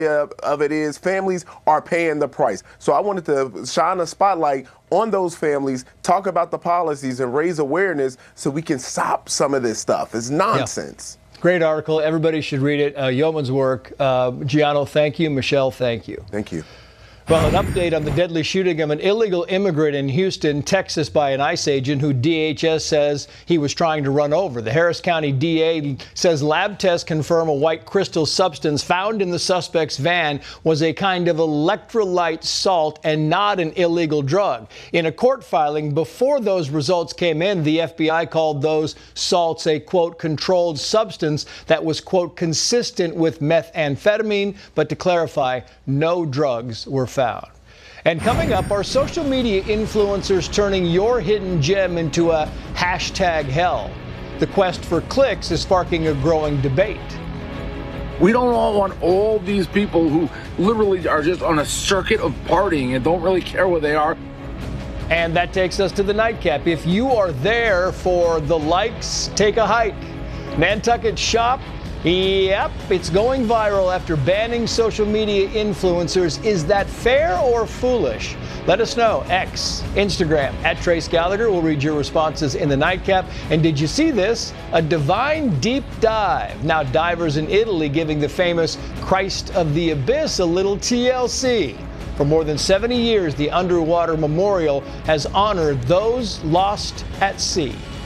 of it is families are paying the price. So I wanted to shine a spotlight on those families, talk about the policies, and raise awareness so we can stop some of this stuff. It's nonsense. Yeah. Great article. Everybody should read it. Yeoman's work. Gianno, thank you. Michelle, thank you. Thank you. Well, an update on the deadly shooting of an illegal immigrant in Houston, Texas by an ICE agent who DHS says he was trying to run over. The Harris County DA says lab tests confirm a white crystal substance found in the suspect's van was a kind of electrolyte salt and not an illegal drug. In a court filing before those results came in, the FBI called those salts a, quote, controlled substance that was, quote, consistent with methamphetamine. But to clarify, no drugs were found. And coming up, are social media influencers turning your hidden gem into a hashtag hell? The quest for clicks is sparking a growing debate. We don't all want all these people who literally are just on a circuit of partying and don't really care where they are. And that takes us to the nightcap. If you are there for the likes, take a hike. Nantucket Shop. Yep, it's going viral after banning social media influencers. Is that fair or foolish? Let us know. X, Instagram, @TraceGallagher. We'll read your responses in the nightcap. And did you see this? A divine deep dive. Now divers in Italy giving the famous Christ of the Abyss a little TLC. For more than 70 years, the underwater memorial has honored those lost at sea.